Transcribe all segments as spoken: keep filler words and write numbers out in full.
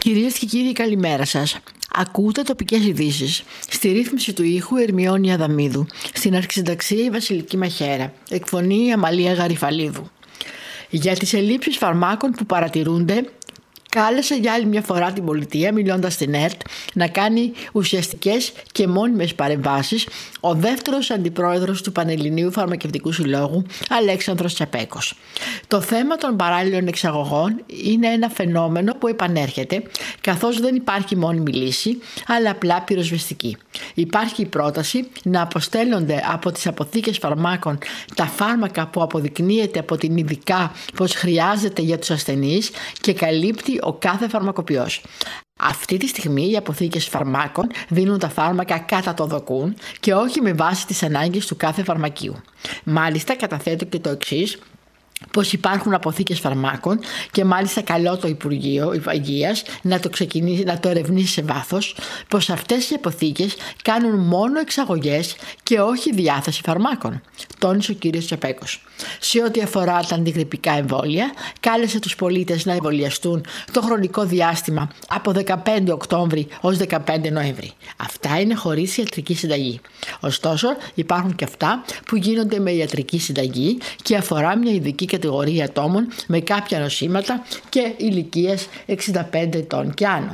Κυρίες και κύριοι, καλημέρα σας. Ακούτε τοπικές ειδήσεις. Στη ρύθμιση του ήχου Ερμιώνη Αδαμίδου. Στην αρχισυνταξία η Βασιλική Μαχαίρα. Εκφωνεί η Αμαλία Γαριφαλίδου. Για τις ελλείψεις φαρμάκων που παρατηρούνται, κάλεσε για άλλη μια φορά την πολιτεία, μιλώντας στην ΕΡΤ, να κάνει ουσιαστικές και μόνιμες παρεμβάσεις ο δεύτερος αντιπρόεδρος του Πανελληνίου Φαρμακευτικού Συλλόγου, Αλέξανδρος Τσαπέκος. Το θέμα των παράλληλων εξαγωγών είναι ένα φαινόμενο που επανέρχεται, καθώς δεν υπάρχει μόνιμη λύση, αλλά απλά πυροσβεστική. Υπάρχει η πρόταση να αποστέλλονται από τις αποθήκες φαρμάκων τα φάρμακα που αποδεικνύεται από την ειδικά πως χρειάζεται για τους ασθενείς και καλύπτει ο κάθε φαρμακοποιός. Αυτή τη στιγμή οι αποθήκες φαρμάκων δίνουν τα φάρμακα κατά το δοκούν και όχι με βάση τις ανάγκες του κάθε φαρμακείου. Μάλιστα καταθέτω και το εξής, πως υπάρχουν αποθήκες φαρμάκων και μάλιστα καλό το Υπουργείο Υγείας να το, ξεκινήσει, να το ερευνήσει σε βάθος, πως αυτές οι αποθήκες κάνουν μόνο εξαγωγές και όχι διάθεση φαρμάκων, τόνισε ο κύριος Τσαπέκος. Σε ό,τι αφορά τα αντιγρυπικά εμβόλια, κάλεσε τους πολίτες να εμβολιαστούν το χρονικό διάστημα από δεκαπέντε Οκτώβρη ως δεκαπέντε Νοέμβρη. Αυτά είναι χωρίς ιατρική συνταγή. Ωστόσο, υπάρχουν και αυτά που γίνονται με ιατρική συνταγή και αφορά μια ειδική κατηγορία ατόμων με κάποια νοσήματα και ηλικίας εξήντα πέντε ετών και άνω.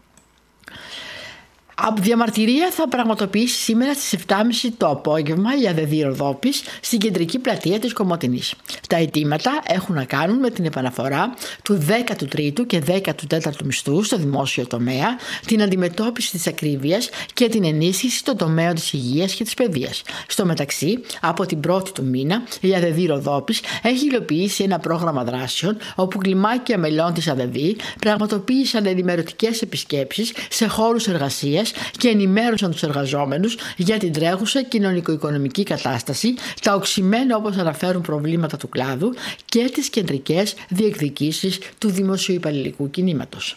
Διαμαρτυρία θα πραγματοποιήσει σήμερα στις επτά και μισή το απόγευμα η ΑΔΔ Ροδόπης στην κεντρική πλατεία της Κομοτηνής. Τα αιτήματα έχουν να κάνουν με την επαναφορά του δέκατου τρίτου και δέκατου τέταρτου μισθού στο δημόσιο τομέα, την αντιμετώπιση της ακρίβειας και την ενίσχυση στον τομέα της υγείας και της παιδείας. Στο μεταξύ, από την πρώτη του μήνα, η ΑΔΔ Ροδόπης έχει υλοποιήσει ένα πρόγραμμα δράσεων όπου κλιμάκια μελών της ΑΔΔ πραγματοποίησαν ενημερωτικές επισκέψεις σε χώρους εργασίας και ενημέρωσαν τους εργαζόμενους για την τρέχουσα κοινωνικο-οικονομική κατάσταση, τα οξυμένα όπως αναφέρουν προβλήματα του κλάδου και τις κεντρικές διεκδικήσεις του δημοσιοϊπαλληλικού κινήματος.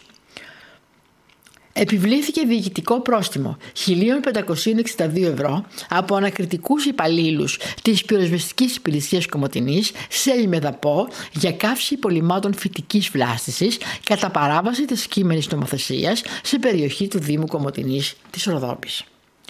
Επιβλήθηκε διοικητικό πρόστιμο χίλια πεντακόσια εξήντα δύο ευρώ από ανακριτικούς υπαλλήλους της πυροσβεστικής υπηρεσίας Κομοτηνής σε ημεδαπό για καύση υπολειμμάτων φυτικής βλάστησης κατά παράβαση της κείμενης νομοθεσίας σε περιοχή του Δήμου Κομοτηνής της Ροδόπης.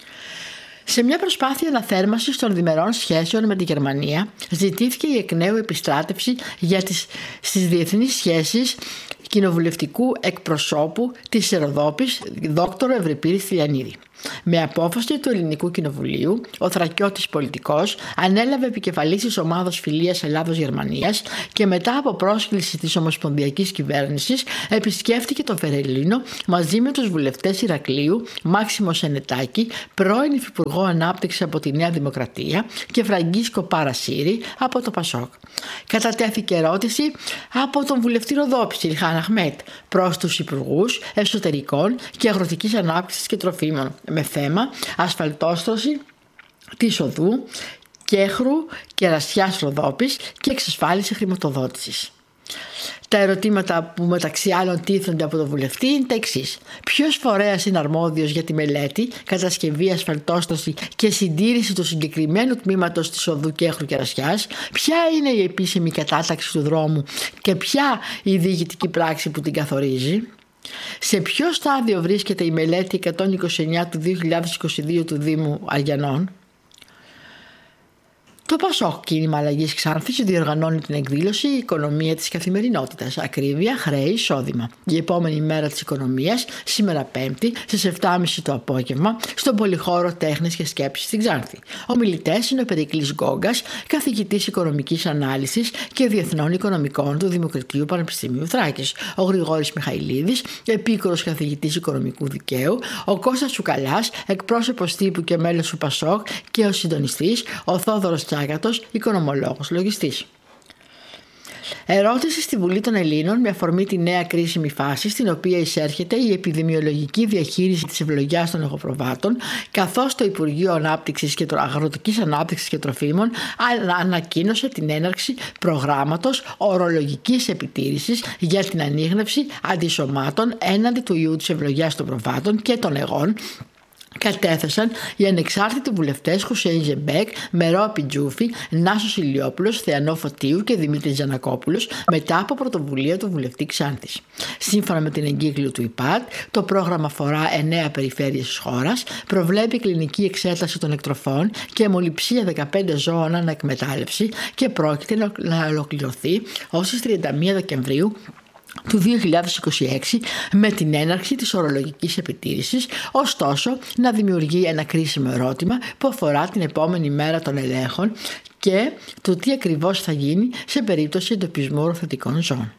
Σε μια προσπάθεια αναθέρμανσης των διμερών σχέσεων με τη Γερμανία, ζητήθηκε η εκ νέου επιστράτευση για τις, στις διεθνείς σχέσεις κοινοβουλευτικού εκπροσώπου της Ροδόπης, δόκτωρο Ευρυπίδη Στυλιανίδη. Με απόφαση του Ελληνικού Κοινοβουλίου, ο θρακιώτης πολιτικός ανέλαβε επικεφαλής της ομάδας φιλίας Ελλάδος-Γερμανίας και μετά από πρόσκληση της Ομοσπονδιακής Κυβέρνησης επισκέφτηκε το Βερολίνο μαζί με τους βουλευτές Ηρακλείου, Μάξιμο Σενετάκη, πρώην Υφυπουργό Ανάπτυξης από τη Νέα Δημοκρατία και Φραγκίσκο Παρασύρη από το Πασόκ. Κατατέθηκε ερώτηση από τον βουλευτή Ροδόπης Ιλχάν Αχμέτ προς τους Υπουργούς Εσωτερικών και Αγροτικής Ανάπτυξης και Τροφίμων με θέμα ασφαλτόστρωση της οδού Κέχρου Κερασιάς Ροδόπης και εξασφάλιση χρηματοδότησης. Τα ερωτήματα που μεταξύ άλλων τίθενται από τον βουλευτή είναι τα εξής. Ποιος φορέας είναι αρμόδιος για τη μελέτη, κατασκευή, ασφαλτόσταση και συντήρηση του συγκεκριμένου τμήματος της οδού Κέχρου Κερασιάς, ποια είναι η επίσημη κατάταξη του δρόμου και ποια η διοικητική πράξη που την καθορίζει. Σε ποιο στάδιο βρίσκεται η μελέτη εκατόν είκοσι εννέα του δύο χιλιάδες είκοσι δύο του Δήμου Αργιανών. Το Πασόκ Κίνημα Αλλαγής Ξάνθης διοργανώνει την εκδήλωση «Η οικονομία της καθημερινότητας. Ακρίβεια, χρέη, εισόδημα». Η επόμενη μέρα της οικονομίας, σήμερα Πέμπτη, στις επτά και μισή το απόγευμα, στον Πολυχώρο Τέχνης και Σκέψης στην Ξάνθη. Ομιλητές είναι ο Περικλής Γκόγκας, καθηγητής Οικονομικής Ανάλυσης και Διεθνών Οικονομικών του Δημοκρατίου Πανεπιστημίου Θράκης, ο Γρηγόρης Μιχαηλίδης, επίκορος καθηγητής Οικονομικού Δικαίου, ο Κώστας Τσουκαλάς, εκπρόσωπος τύπου και μέλος του Πασόκ και ο συντονιστής, ο Θόδωρος Τσάκατος, οικονομολόγος, λογιστής. Ερώτηση στη Βουλή των Ελλήνων με αφορμή τη νέα κρίσιμη φάση στην οποία εισέρχεται η επιδημιολογική διαχείριση της ευλογιάς των εγωπροβάτων, καθώς το Υπουργείο Ανάπτυξης και Αγροτικής Ανάπτυξης και Τροφίμων ανακοίνωσε την έναρξη προγράμματος ορολογικής επιτήρησης για την ανίχνευση αντισωμάτων έναντι του ιού της ευλογιάς των προβάτων και των εγών κατέθεσαν οι ανεξάρτητοι βουλευτές Χουσέιν Ζεμπέκ, Μερό Πιτζούφη, Νάσος Ηλιόπουλος, Θεανό Φωτίου και Δημήτρης Γιαννακόπουλος μετά από πρωτοβουλία του βουλευτή Ξάνθης. Σύμφωνα με την εγκύκλιο του ΙΠΑΤ, το πρόγραμμα αφορά εννέα περιφέρειες της χώρας, προβλέπει κλινική εξέταση των εκτροφών και αιμοληψία δεκαπέντε ζώων ανά εκμετάλλευση και πρόκειται να ολοκληρωθεί ως τις τριάντα μία Δεκεμβρίου του δύο χιλιάδες είκοσι έξι με την έναρξη της ορολογικής επιτήρησης, ωστόσο να δημιουργεί ένα κρίσιμο ερώτημα που αφορά την επόμενη μέρα των ελέγχων και το τι ακριβώς θα γίνει σε περίπτωση εντοπισμού οροθετικών ζώων.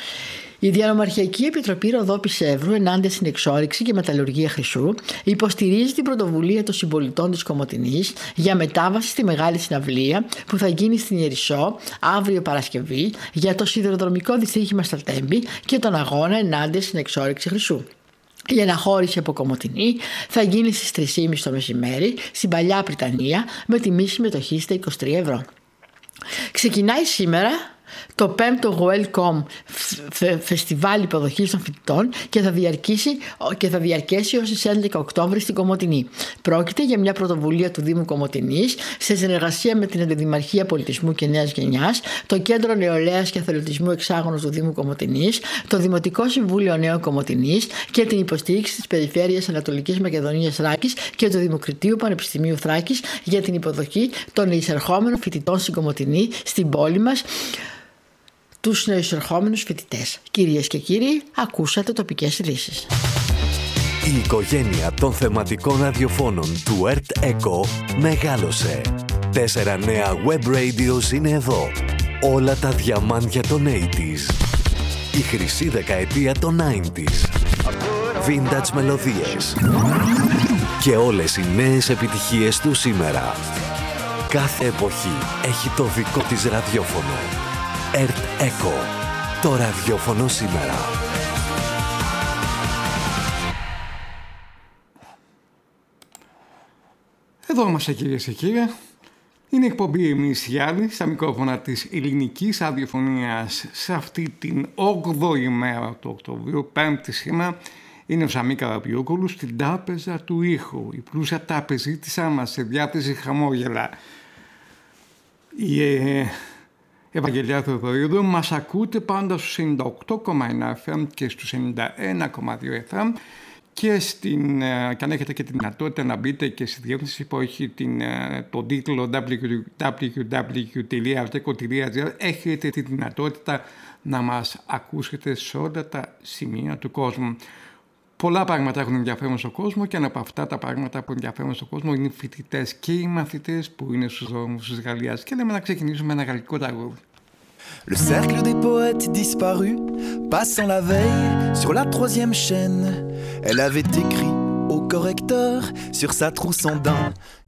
Η Διανομαρχιακή Επιτροπή Ροδόπης Εύρου ενάντια στην εξόρυξη και μεταλλουργία χρυσού υποστηρίζει την πρωτοβουλία των συμπολιτών της Κομοτηνής για μετάβαση στη μεγάλη συναυλία που θα γίνει στην Ιερισσό αύριο Παρασκευή για το σιδηροδρομικό δυστύχημα στα Τέμπη και τον αγώνα ενάντια στην εξόρυξη χρυσού. Η αναχώρηση από Κομοτηνή θα γίνει στις τρεις και μισή το μεσημέρι στην Παλιά Πριτανία με τιμή συμμετοχή στα είκοσι τρία ευρώ. Ξεκινάει σήμερα το πέμπτο Welcome Φεστιβάλ Υποδοχής των Φοιτητών και θα, και θα διαρκέσει ως τις έντεκα Οκτώβρη στην Κομοτηνή. Πρόκειται για μια πρωτοβουλία του Δήμου Κομοτηνής σε συνεργασία με την Αντιδημαρχία Πολιτισμού και Νέας Γενιάς, το Κέντρο Νεολαίας και Αθλητισμού Εξάγωνος του Δήμου Κομοτηνής, το Δημοτικό Συμβούλιο Νέων Κομοτηνής και την υποστήριξη της Περιφέρειας Ανατολικής Μακεδονίας Θράκης και του Δημοκρατίου Πανεπιστημίου Θράκης για την υποδοχή των εισερχόμενων φοιτητών στην Κομοτηνή, στην πόλη μας, τους νεοεισερχόμενους φοιτητές. Κυρίες και κύριοι, ακούσατε τοπικές ειδήσεις. Η οικογένεια των θεματικών ραδιοφώνων του ΕΡΤ ΕΚΟ μεγάλωσε. Τέσσερα νέα web radios είναι εδώ. Όλα τα διαμάντια των ογδόντα. Η χρυσή δεκαετία των ενενήντα. Vintage μελωδίες. Και όλες οι νέες επιτυχίες του σήμερα. Κάθε εποχή έχει το δικό της ραδιόφωνο. ΕΡΤ ΕΚΟ. Το ραδιόφωνο σήμερα. Εδώ είμαστε, κυρίες και κύριοι. Είναι η εκπομπή «Εμείς οι άλλοι» στα μικρόφωνα της ελληνικής ραδιοφωνίας σε αυτή την όγδοη μέρα του Οκτωβρίου, πέμπτη σήμερα. Είναι ο Σαμί Καραπιούκολου στην Τράπεζα του Ήχου. Η πλούσια τραπεζίτισσα μας σε διάθεση χαμόγελα. Η ε, Ευαγγελιά Θεοδωρίδου μας ακούτε πάντα στους ενενήντα οκτώ κόμμα εννέα εφ εμ και στους ενενήντα ένα κόμμα δύο εφ εμ και, στην, και αν έχετε και τη δυνατότητα να μπείτε και στη διεύθυνση που έχει την, τον τίτλο double-u double-u double-u τελεία arteco τελεία gr, έχετε τη δυνατότητα να μας ακούσετε σε όλα τα σημεία του κόσμου. Πολλά πράγματα έχουν ενδιαφέρον στον κόσμο και ένα από αυτά τα πράγματα που ενδιαφέρουν στον κόσμο είναι οι φοιτητές και οι μαθητές που είναι στους δρόμους της Γαλλίας. Και λέμε να ξεκινήσουμε ένα γαλλικό τραγούδι. Le cercle des poètes disparus, passant la veille sur la troisième chaîne, elle avait écrit au correcteur sur sa trousse en daim